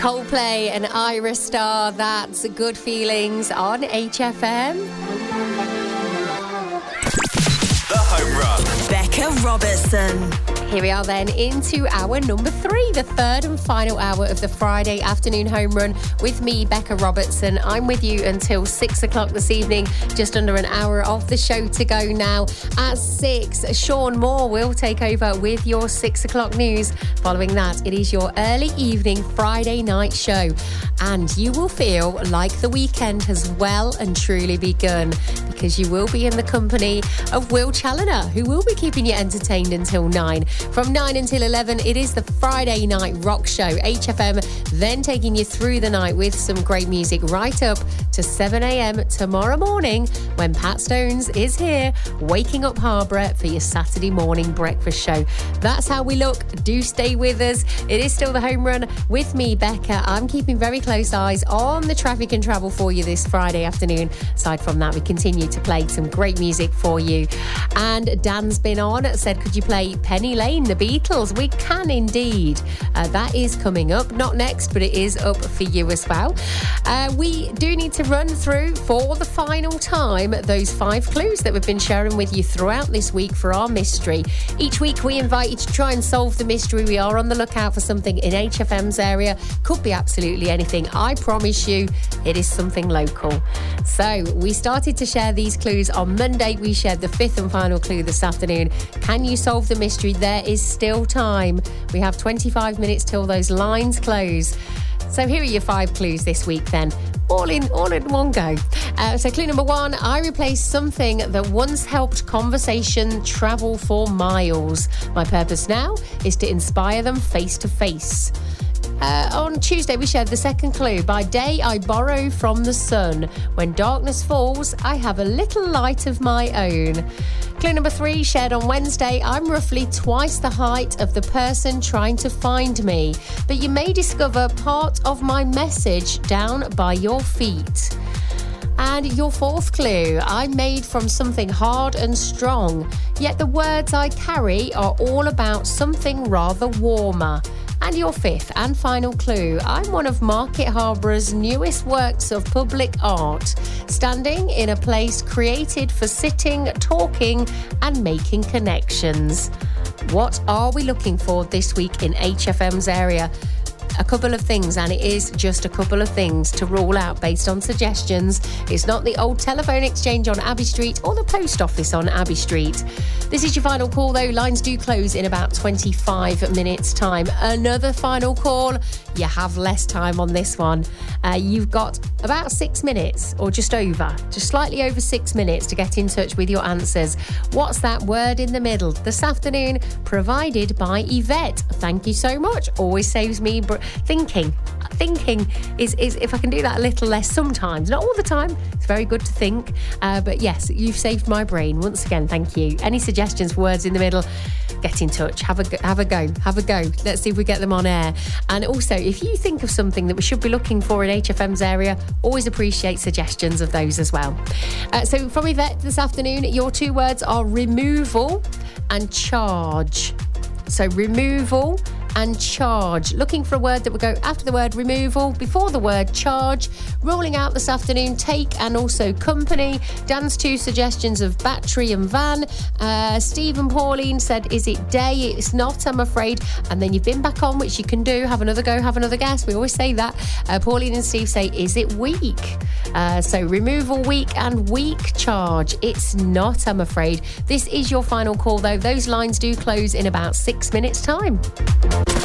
Coldplay and Ira Star, that's Good Feelings on HFM. The Home Run. Becca Robertson. Here we are then into hour number 3, the third and final hour of the Friday afternoon home run with me, Becca Robertson. I'm with you until 6 o'clock this evening, just under an hour of the show to go now. At 6, Sean Moore will take over with your 6 o'clock news. Following that, it is your early evening Friday night show. And you will feel like the weekend has well and truly begun, because you will be in the company of Will Challoner, who will be keeping you entertained until 9. From 9 until 11, it is the Friday Night Rock Show. HFM then taking you through the night with some great music right up to 7 a.m. tomorrow morning, when Pat Stones is here, waking up Harborough for your Saturday morning breakfast show. That's how we look. Do stay with us. It is still the home run with me, Becca. I'm keeping very close eyes on the traffic and travel for you this Friday afternoon. Aside from that, we continue to play some great music for you. And Dan's been on, said, could you play Penny Lane, The Beatles? We can indeed. That is coming up. Not next, but it is up for you as well. We do need to run through for the final time those 5 clues that we've been sharing with you throughout this week for our mystery. Each week we invite you to try and solve the mystery. We are on the lookout for something in HFM's area. Could be absolutely anything. I promise you it is something local. So we started to share these clues on Monday. We shared the 5th and final clue this afternoon. Can you solve the mystery? There is still time. We have 25 minutes till those lines close. So here are your 5 clues this week then, all in one go. So clue number 1, I replaced something that once helped conversation travel for miles. My purpose now is to inspire them face to face. On Tuesday, we shared the 2nd clue. By day, I borrow from the sun. When darkness falls, I have a little light of my own. Clue number 3, shared on Wednesday. I'm roughly twice the height of the person trying to find me, but you may discover part of my message down by your feet. And your 4th clue, I'm made from something hard and strong, yet the words I carry are all about something rather warmer. And your 5th and final clue, I'm one of Market Harbour's newest works of public art, standing in a place created for sitting, talking and making connections. What are we looking for this week in HFM's area? A couple of things, and it is just a couple of things to rule out based on suggestions. It's not the old telephone exchange on Abbey Street or the post office on Abbey Street. This is your final call though. Lines do close in about 25 minutes time. Another final call. You have less time on this one. You've got about 6 minutes, or just slightly over 6 minutes to get in touch with your answers. What's that word in the middle? This afternoon, provided by Yvette. Thank you so much. Always saves me thinking is if I can do that a little less sometimes, not all the time. It's very good to think, but yes, you've saved my brain once again. Thank you. Any suggestions for words in the middle? Get in touch. Have a go. Let's see if we get them on air. And also, if you think of something that we should be looking for in HFM's area, always appreciate suggestions of those as well. So from Yvette this afternoon, your 2 words are removal and charge. So removal and charge. Looking for a word that will go after the word removal, before the word charge. Ruling out this afternoon, take and also company. Dan's 2 suggestions of battery and van. Steve and Pauline said, is it day? It's not, I'm afraid. And then you've been back on, which you can do. Have another go, have another guess. We always say that. Pauline and Steve say, is it week? So removal, week, and week charge. It's not, I'm afraid. This is your final call though. Those lines do close in about 6 minutes time.